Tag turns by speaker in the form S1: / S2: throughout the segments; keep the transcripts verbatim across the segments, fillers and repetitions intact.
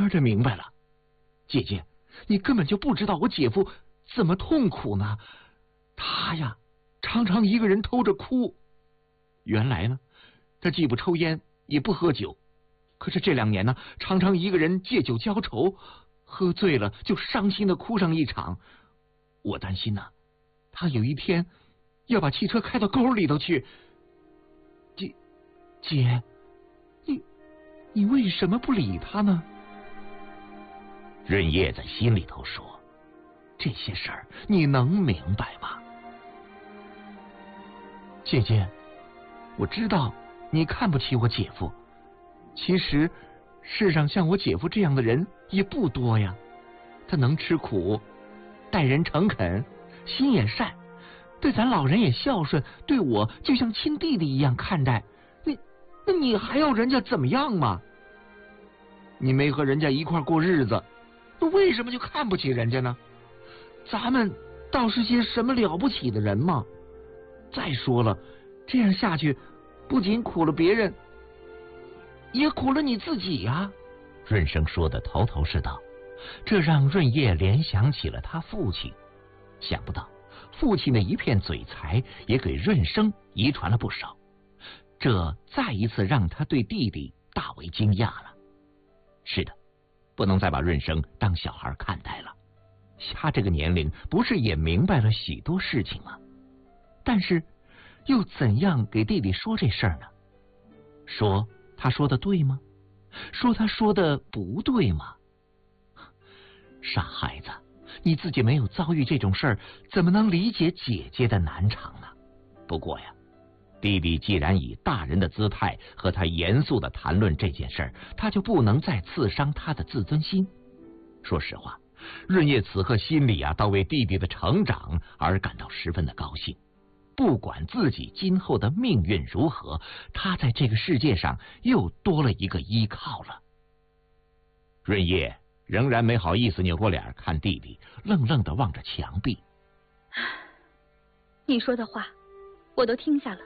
S1: 摸着明白了。姐姐，你根本就不知道我姐夫怎么痛苦呢。他呀，常常一个人偷着哭。原来呢，他既不抽烟，也不喝酒。可是这两年呢，常常一个人借酒浇愁，喝醉了就伤心的哭上一场。我担心呢、啊，他有一天要把汽车开到沟里头去。姐，姐，你你为什么不理他呢？
S2: 润叶在心里头说：“这些事儿你能明白吗？”
S1: 姐姐，我知道你看不起我姐夫。其实世上像我姐夫这样的人也不多呀。他能吃苦，待人诚恳，心也善，对咱老人也孝顺，对我就像亲弟弟一样看待。你那你还要人家怎么样吗？你没和人家一块过日子，那为什么就看不起人家呢？咱们倒是些什么了不起的人吗？再说了，这样下去不仅苦了别人，也苦了你自己呀、啊。
S2: 润生说的头头是道，这让润叶联想起了他父亲。想不到父亲的一片嘴才也给润生遗传了不少，这再一次让他对弟弟大为惊讶了。是的，不能再把润生当小孩看待了。他这个年龄不是也明白了许多事情吗？但是又怎样给弟弟说这事儿呢？说他说的对吗？说他说的不对吗？傻孩子，你自己没有遭遇这种事儿，怎么能理解姐姐的难场呢？不过呀，弟弟既然以大人的姿态和他严肃的谈论这件事儿，他就不能再刺伤他的自尊心。说实话，润叶此刻心里啊，倒为弟弟的成长而感到十分的高兴。不管自己今后的命运如何，他在这个世界上又多了一个依靠了。润叶仍然没好意思扭过脸看弟弟，愣愣地望着墙壁。
S3: 你说的话我都听下了，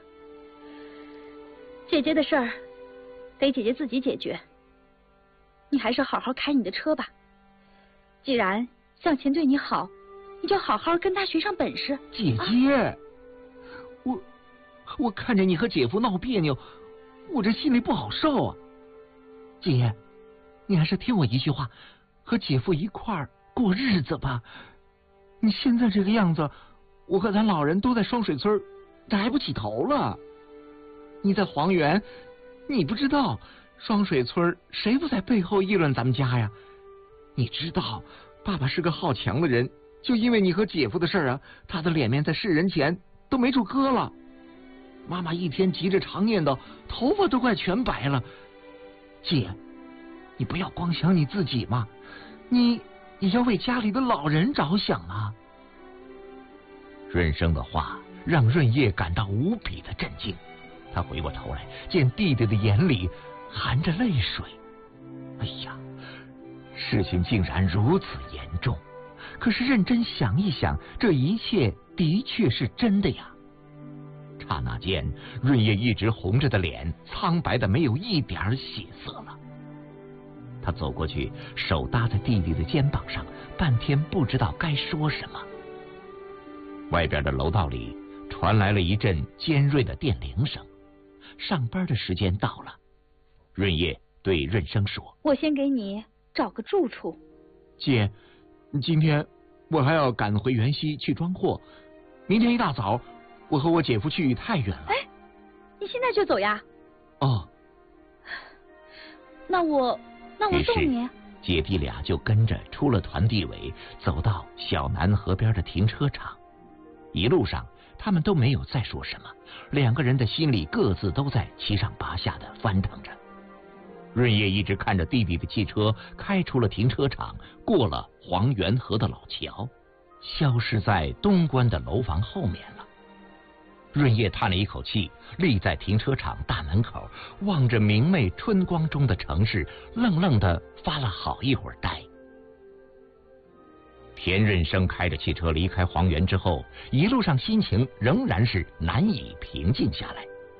S3: 姐姐的事儿得姐姐自己解决，你还是好好开你的车吧。既然向前对你好，你就好好跟他学上本事。
S1: 姐姐、啊、我我看着你和姐夫闹别扭，我这心里不好受啊。姐，你还是听我一句话，和姐夫一块儿过日子吧。你现在这个样子，我和咱老人都在双水村抬不起头了。你在黄原，你不知道双水村谁不在背后议论咱们家呀？你知道爸爸是个好强的人，就因为你和姐夫的事啊，他的脸面在世人前都没处搁了。妈妈一天急着常念叨，头发都快全白了。姐，你不要光想你自己嘛，你也要为家里的老人着想啊。
S2: 润生的话让润叶感到无比的震惊，他回过头来，见弟弟的眼里含着泪水。哎呀，事情竟然如此严重。可是认真想一想，这一切的确是真的呀。刹那间，润叶一直红着的脸苍白的没有一点血色了。他走过去，手搭在弟弟的肩膀上，半天不知道该说什么。外边的楼道里传来了一阵尖锐的电铃声，上班的时间到了。润叶对润生说：“
S3: 我先给你找个住处。”
S1: 姐，今天我还要赶回原西去装货，明天一大早我和我姐夫去太原了。
S3: 哎，你现在就走呀？
S1: 哦。
S3: 那我那我送你。
S2: 姐弟俩就跟着出了团地委，走到小南河边的停车场。一路上他们都没有再说什么，两个人的心里各自都在七上八下的翻腾着。润叶一直看着弟弟的汽车开出了停车场，过了黄源河的老桥，消失在东关的楼房后面了。润叶叹了一口气，立在停车场大门口，望着明媚春光中的城市，愣愣地发了好一会儿呆。田润生开着汽车离开黄源之后，一路上心情仍然是难以平静下来。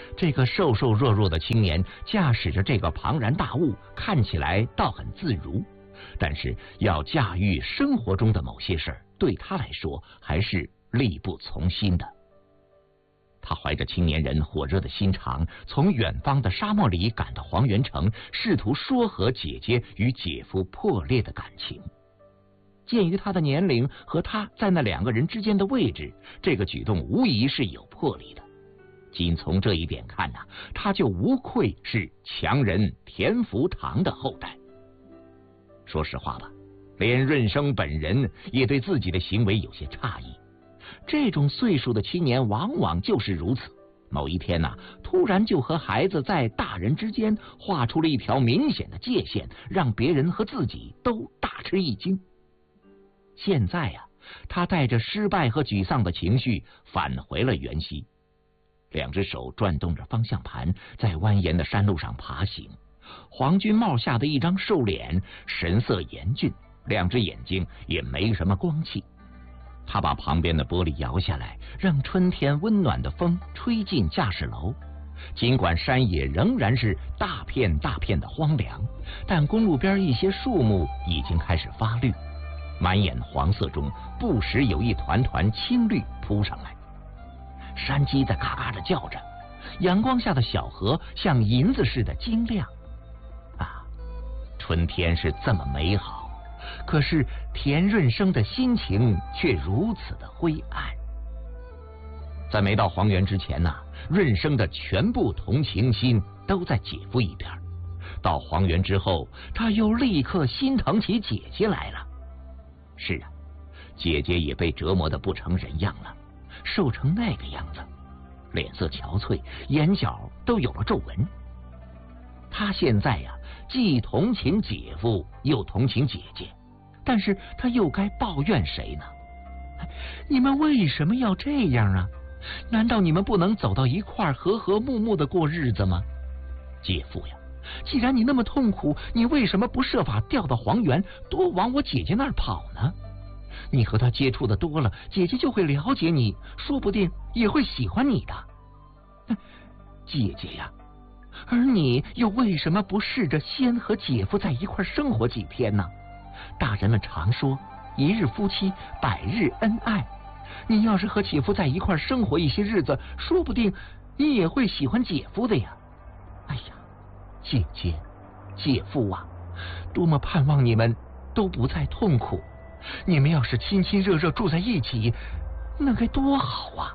S2: 这个瘦瘦弱弱的青年驾驶着这个庞然大物，看起来倒很自如，但是要驾驭生活中的某些事儿，对他来说还是力不从心的。他怀着青年人火热的心肠，从远方的沙漠里赶到黄原城，试图说和姐姐与姐夫破裂的感情。鉴于他的年龄和他在那两个人之间的位置，这个举动无疑是有魄力的。仅从这一点看呐、啊，他就无愧是强人田福堂的后代。说实话吧，连润生本人也对自己的行为有些诧异。这种岁数的青年往往就是如此，某一天呐、啊，突然就和孩子在大人之间画出了一条明显的界限，让别人和自己都大吃一惊。现在呀、啊，他带着失败和沮丧的情绪返回了原西，两只手转动着方向盘，在蜿蜒的山路上爬行。黄军帽下的一张瘦脸，神色严峻，两只眼睛也没什么光气。他把旁边的玻璃摇下来，让春天温暖的风吹进驾驶楼。尽管山野仍然是大片大片的荒凉，但公路边一些树木已经开始发绿，满眼黄色中不时有一团团青绿扑上来。山鸡在嘎嘎地叫着，阳光下的小河像银子似的晶亮。啊，春天是这么美好，可是田润生的心情却如此的灰暗。在没到黄原之前呐、啊，润生的全部同情心都在姐夫一边。到黄原之后，他又立刻心疼起姐姐来了。是啊，姐姐也被折磨得不成人样了，瘦成那个样子，脸色憔悴，眼角都有了皱纹。他现在呀、啊，既同情姐夫，又同情姐姐，但是他又该抱怨谁呢？你们为什么要这样啊？难道你们不能走到一块儿和和睦睦的过日子吗？姐夫呀，既然你那么痛苦，你为什么不设法调到黄原，多往我姐姐那儿跑呢？你和她接触的多了，姐姐就会了解你，说不定也会喜欢你的。姐姐呀，而你又为什么不试着先和姐夫在一块生活几天呢？大人们常说一日夫妻百日恩爱，你要是和姐夫在一块生活一些日子，说不定你也会喜欢姐夫的呀。哎呀，姐姐姐夫啊，多么盼望你们都不再痛苦，你们要是亲亲热热住在一起，那该多好啊。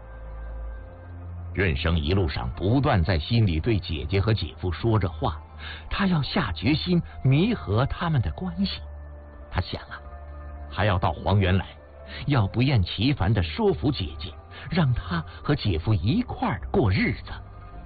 S2: 润生一路上不断在心里对姐姐和姐夫说着话，他要下决心弥合他们的关系。他想啊，还要到黄原来，要不厌其烦地说服姐姐，让她和姐夫一块儿过日子。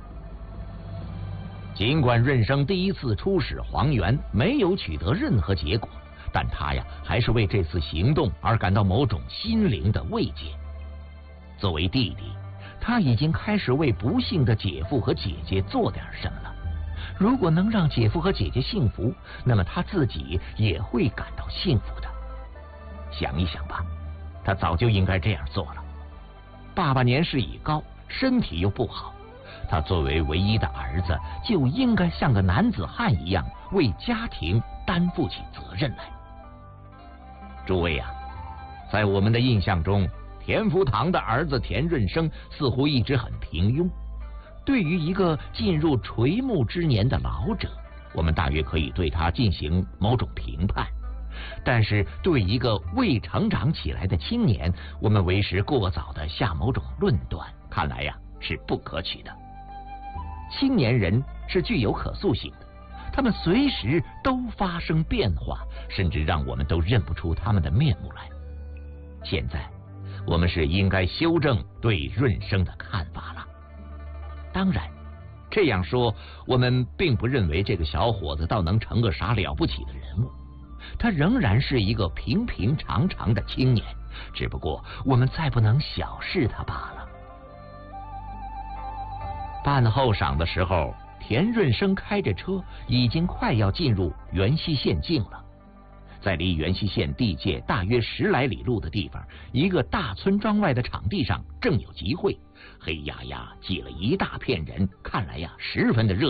S2: 尽管润生第一次出使黄原没有取得任何结果，但他呀还是为这次行动而感到某种心灵的慰藉。作为弟弟，他已经开始为不幸的姐夫和姐姐做点什么了。如果能让姐夫和姐姐幸福，那么他自己也会感到幸福的。想一想吧，他早就应该这样做了。爸爸年事已高，身体又不好，他作为唯一的儿子，就应该像个男子汉一样，为家庭担负起责任来。诸位啊，在我们的印象中，田福堂的儿子田润生似乎一直很平庸。对于一个进入垂暮之年的老者，我们大约可以对他进行某种评判，但是对一个未成长起来的青年，我们为时过早的下某种论断，看来呀是不可取的。青年人是具有可塑性的，他们随时都发生变化，甚至让我们都认不出他们的面目来。现在我们是应该修正对润生的看法了。当然，这样说，我们并不认为这个小伙子倒能成个啥了不起的人物，他仍然是一个平平常常的青年，只不过我们再不能小视他罢了。饭后晌的时候，田润生开着车，已经快要进入元溪县境了。 在离元溪县地界大约十来里路的地方，一个大村庄外的场地上正有集会，黑压压挤了一大片人，看来呀十分的热